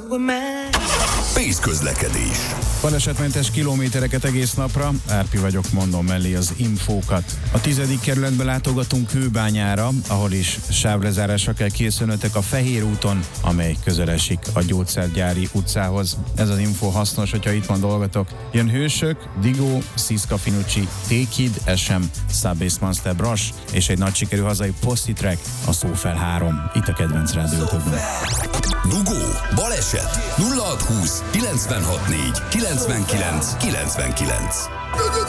Pész közlekedés. Balesetmentes kilométereket egész napra, Árpi vagyok, mondom mellé az infókat. A 10. kerületbe látogatunk Kőbányára, ahol is sávlezárásra kell készülnötek a Fehér úton, amely közel esik a Gyógyszergyári utcához. Ez az info hasznos, hogyha itt van dolgotok. Jön Hősök, Digó, Sziszka Finucci, T-Kid, SM, Subbase Monster Brush és egy nagy sikerű hazai poszti track, a Szófel 3. Itt a kedvenc rádiótokban. Dugó, baleset, 0620 964 99 99.